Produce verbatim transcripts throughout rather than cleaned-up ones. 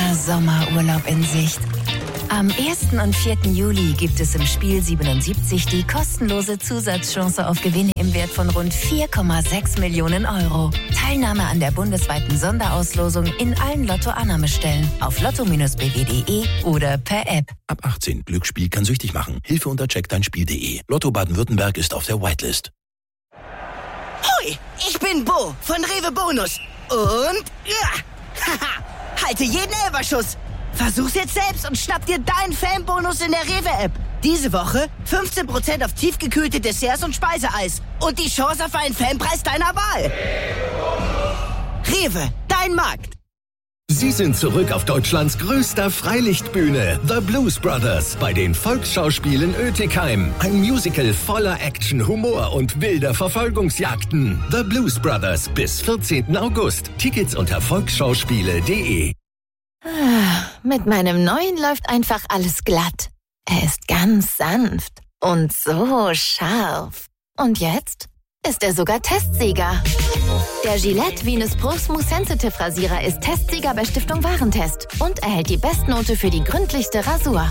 Der Sommerurlaub in Sicht. Am ersten und vierten Juli gibt es im Spiel siebenundsiebzig die kostenlose Zusatzchance auf Gewinne im Wert von rund vier Komma sechs Millionen Euro. Teilnahme an der bundesweiten Sonderauslosung in allen Lotto-Annahmestellen auf lotto Bindestrich b w punkt d e oder per App. Ab achtzehn. Glücksspiel kann süchtig machen. Hilfe unter check dein spiel punkt de. Lotto Baden-Württemberg ist auf der Whitelist. Hoi, ich bin Bo von Rewe Bonus. Und ja, haha, halte jeden Elferschuss. Versuch's jetzt selbst und schnapp dir deinen Fanbonus in der Rewe-App. Diese Woche fünfzehn Prozent auf tiefgekühlte Desserts und Speiseeis. Und die Chance auf einen Fanpreis deiner Wahl. Rewe, dein Markt. Sie sind zurück auf Deutschlands größter Freilichtbühne, The Blues Brothers, bei den Volksschauspielen Oetikheim. Ein Musical voller Action, Humor und wilder Verfolgungsjagden. The Blues Brothers bis vierzehnten August. Tickets unter volksschauspiele punkt de. Mit meinem neuen läuft einfach alles glatt. Er ist ganz sanft und so scharf. Und jetzt ist er sogar Testsieger. Der Gillette Venus Pro Smooth Sensitive Rasierer ist Testsieger bei Stiftung Warentest und erhält die Bestnote für die gründlichste Rasur.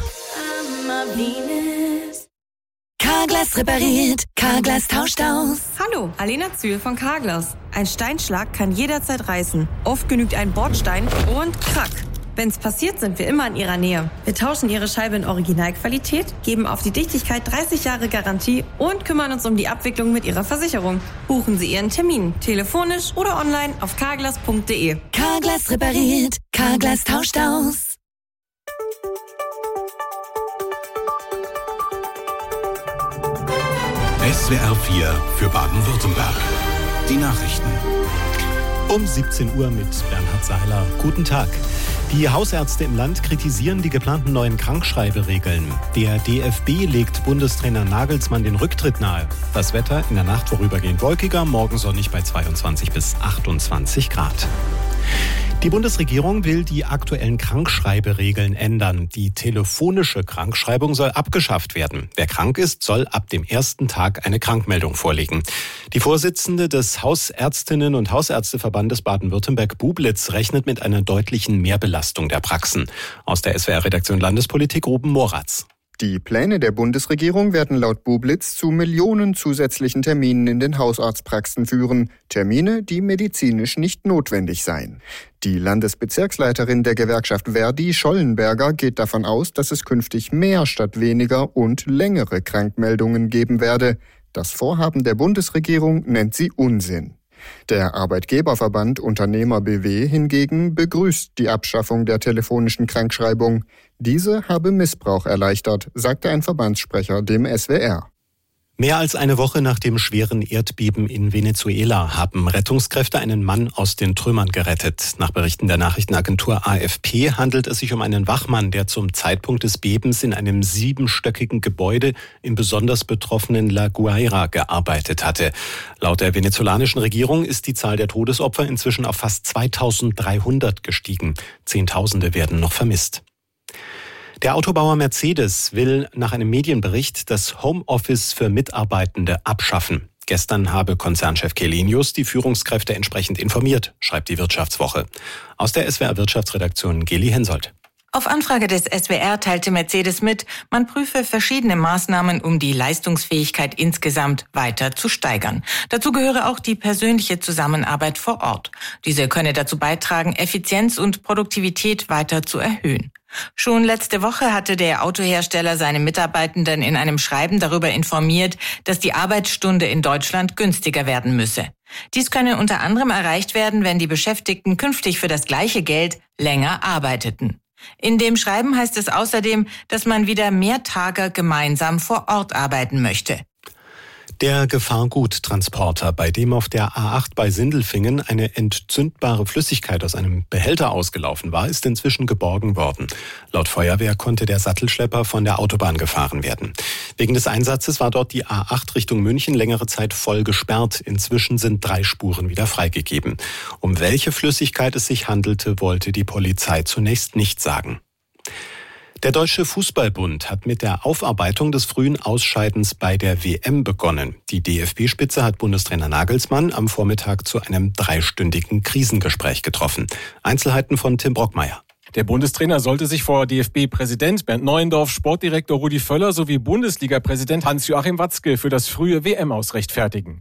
Carglass repariert, Carglass tauscht aus. Hallo, Alena Zühl von Carglass. Ein Steinschlag kann jederzeit reißen. Oft genügt ein Bordstein und krack. Wenn's passiert, sind wir immer in Ihrer Nähe. Wir tauschen Ihre Scheibe in Originalqualität, geben auf die Dichtigkeit dreißig Jahre Garantie und kümmern uns um die Abwicklung mit Ihrer Versicherung. Buchen Sie Ihren Termin, telefonisch oder online auf carglass punkt de. Carglass repariert, Carglass tauscht aus. S W R vier für Baden-Württemberg. Die Nachrichten. Um siebzehn Uhr mit Bernhard Seiler. Guten Tag. Die Hausärzte im Land kritisieren die geplanten neuen Krankschreiberegeln. Der D F B legt Bundestrainer Nagelsmann den Rücktritt nahe. Das Wetter in der Nacht vorübergehend wolkiger, morgen sonnig bei zweiundzwanzig bis achtundzwanzig Grad. Die Bundesregierung will die aktuellen Krankschreiberegeln ändern. Die telefonische Krankschreibung soll abgeschafft werden. Wer krank ist, soll ab dem ersten Tag eine Krankmeldung vorlegen. Die Vorsitzende des Hausärztinnen- und Hausärzteverbandes Baden-Württemberg Bublitz rechnet mit einer deutlichen Mehrbelastung der Praxen. Aus der S W R-Redaktion Landespolitik Ruben Moratz. Die Pläne der Bundesregierung werden laut Bublitz zu Millionen zusätzlichen Terminen in den Hausarztpraxen führen. Termine, die medizinisch nicht notwendig seien. Die Landesbezirksleiterin der Gewerkschaft Verdi, Schollenberger, geht davon aus, dass es künftig mehr statt weniger und längere Krankmeldungen geben werde. Das Vorhaben der Bundesregierung nennt sie Unsinn. Der Arbeitgeberverband Unternehmer B W hingegen begrüßt die Abschaffung der telefonischen Krankschreibung. Diese habe Missbrauch erleichtert, sagte ein Verbandssprecher dem S W R. Mehr als eine Woche nach dem schweren Erdbeben in Venezuela haben Rettungskräfte einen Mann aus den Trümmern gerettet. Nach Berichten der Nachrichtenagentur A F P handelt es sich um einen Wachmann, der zum Zeitpunkt des Bebens in einem siebenstöckigen Gebäude im besonders betroffenen La Guaira gearbeitet hatte. Laut der venezolanischen Regierung ist die Zahl der Todesopfer inzwischen auf fast zweitausenddreihundert gestiegen. Zehntausende werden noch vermisst. Der Autobauer Mercedes will nach einem Medienbericht das Homeoffice für Mitarbeitende abschaffen. Gestern habe Konzernchef Källenius die Führungskräfte entsprechend informiert, schreibt die Wirtschaftswoche. Aus der S W R-Wirtschaftsredaktion Geli Hensoldt. Auf Anfrage des S W R teilte Mercedes mit, man prüfe verschiedene Maßnahmen, um die Leistungsfähigkeit insgesamt weiter zu steigern. Dazu gehöre auch die persönliche Zusammenarbeit vor Ort. Diese könne dazu beitragen, Effizienz und Produktivität weiter zu erhöhen. Schon letzte Woche hatte der Autohersteller seine Mitarbeitenden in einem Schreiben darüber informiert, dass die Arbeitsstunde in Deutschland günstiger werden müsse. Dies könne unter anderem erreicht werden, wenn die Beschäftigten künftig für das gleiche Geld länger arbeiteten. In dem Schreiben heißt es außerdem, dass man wieder mehr Tage gemeinsam vor Ort arbeiten möchte. Der Gefahrguttransporter, bei dem auf der A acht bei Sindelfingen eine entzündbare Flüssigkeit aus einem Behälter ausgelaufen war, ist inzwischen geborgen worden. Laut Feuerwehr konnte der Sattelschlepper von der Autobahn gefahren werden. Wegen des Einsatzes war dort die A acht Richtung München längere Zeit voll gesperrt. Inzwischen sind drei Spuren wieder freigegeben. Um welche Flüssigkeit es sich handelte, wollte die Polizei zunächst nicht sagen. Der Deutsche Fußballbund hat mit der Aufarbeitung des frühen Ausscheidens bei der W M begonnen. Die D F B-Spitze hat Bundestrainer Nagelsmann am Vormittag zu einem dreistündigen Krisengespräch getroffen. Einzelheiten von Tim Brockmeier. Der Bundestrainer sollte sich vor D F B-Präsident Bernd Neuendorf, Sportdirektor Rudi Völler sowie Bundesliga-Präsident Hans-Joachim Watzke für das frühe W M-Aus rechtfertigen.